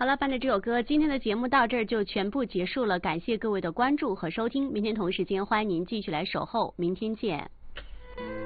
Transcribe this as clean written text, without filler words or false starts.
好了，伴着这首歌，今天的节目到这儿就全部结束了。感谢各位的关注和收听，明天同时间欢迎您继续来守候，明天见。